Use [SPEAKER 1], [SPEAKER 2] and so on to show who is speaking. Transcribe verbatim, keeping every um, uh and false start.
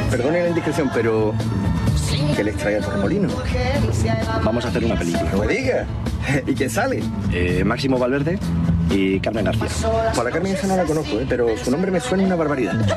[SPEAKER 1] Perdone la indiscreción, pero... ¿qué les trae a Torremolinos?
[SPEAKER 2] Vamos a hacer una película.
[SPEAKER 1] No me diga. ¿Y quién sale?
[SPEAKER 2] Eh, Máximo Valverde y Carmen García.
[SPEAKER 1] Por la Carmen esa no la conozco, ¿eh? Pero su nombre me suena una barbaridad.